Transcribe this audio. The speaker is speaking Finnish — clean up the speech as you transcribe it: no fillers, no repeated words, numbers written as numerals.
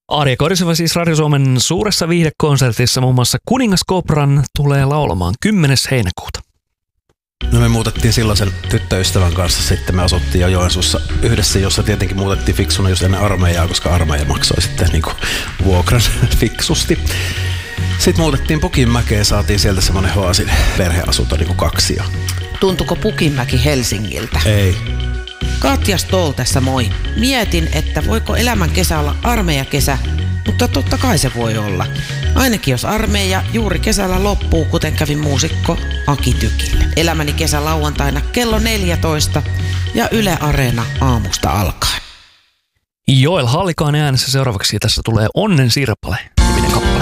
Arja Koriseva siis Radio Suomen suuressa viihdekonsertissa muun muassa Kuningas Kopran tulee laulamaan 10. heinäkuuta. No me muutettiin silloin sen tyttöystävän kanssa, sitten me asuttiin jo Joensuussa yhdessä, jossa tietenkin muutettiin fiksuna just ennen armeijaa, koska armeija maksoi sitten niinku vuokran fiksusti. Sitten muutettiin Pukinmäkeen, saatiin sieltä semmonen hoasin perheasunto niinku 2. Tuntuko Pukinmäki Helsingiltä? Ei. Katja Stoll tässä moi. Mietin, että voiko elämän kesä olla armeijakesä, mutta totta kai se voi olla. Ainakin jos armeija juuri kesällä loppuu, kuten kävi muusikko Aki Tykille. Elämäni kesä lauantaina kello 14 ja Yle Areena aamusta alkaen. Joel Hallikaan äänessä seuraavaksi tässä tulee Onnen sirpale -niminen kappale.